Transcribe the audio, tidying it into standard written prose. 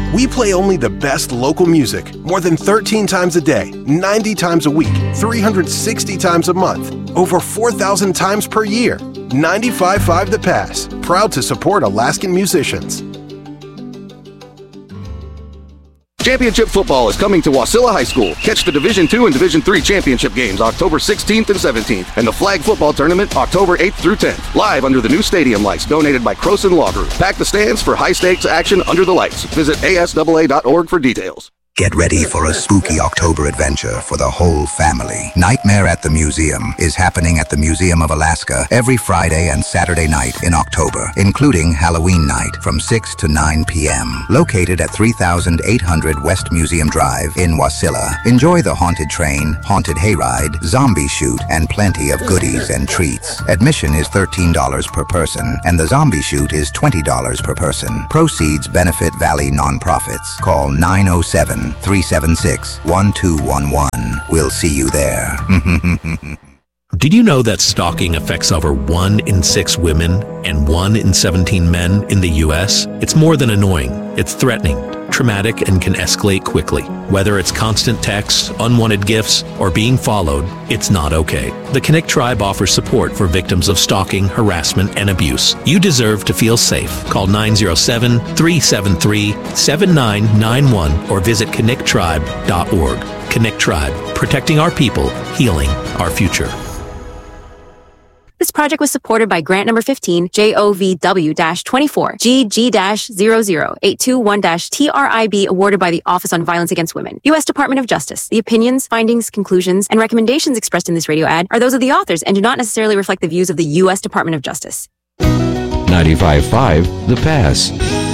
We play only the best local music more than 13 times a day, 90 times a week, 360 times a month, over 4,000 times per year. 95.5 The Pass, proud to support Alaskan musicians. Championship football is coming to Wasilla High School. Catch the Division II and Division III championship games October 16th and 17th, and the flag football tournament October 8th through 10th. Live under the new stadium lights donated by Croson Law Group. Pack the stands for high-stakes action under the lights. Visit ASAA.org for details. Get ready for a spooky October adventure for the whole family. Nightmare at the Museum is happening at the Museum of Alaska every Friday and Saturday night in October, including Halloween night from 6 to 9 p.m. Located at 3800 West Museum Drive in Wasilla. Enjoy the haunted train, haunted hayride, zombie shoot, and plenty of goodies and treats. Admission is $13 per person, and the zombie shoot is $20 per person. Proceeds benefit Valley nonprofits. Call 907-376-1211. We'll see you there. Did you know that stalking affects over 1 in 6 women and 1 in 17 men in the U.S.? It's more than annoying. It's threatening, traumatic, and can escalate quickly. Whether it's constant texts, unwanted gifts, or being followed, it's not okay. The Connect Tribe offers support for victims of stalking, harassment, and abuse. You deserve to feel safe. Call 907-373-7991 or visit connecttribe.org. Connect Tribe, protecting our people, healing our future. This project was supported by grant number 15, JOVW-24, GG-00821-TRIB, awarded by the Office on Violence Against Women, U.S. Department of Justice. The opinions, findings, conclusions, and recommendations expressed in this radio ad are those of the authors and do not necessarily reflect the views of the U.S. Department of Justice. 95.5 The Pass.